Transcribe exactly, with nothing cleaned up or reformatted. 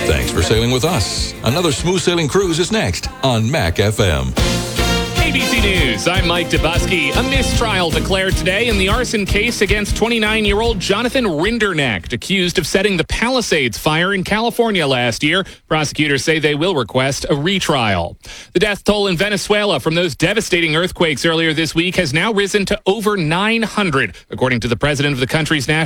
Thanks for sailing with us. Another smooth sailing cruise is next on Mac F M. A B C News, I'm Mike Dubusky. A mistrial declared today in the arson case against twenty-nine-year-old Jonathan Rinderknecht, accused of setting the Palisades fire in California last year. Prosecutors say they will request a retrial. The death toll in Venezuela from those devastating earthquakes earlier this week has now risen to over nine hundred, according to the president of the country's national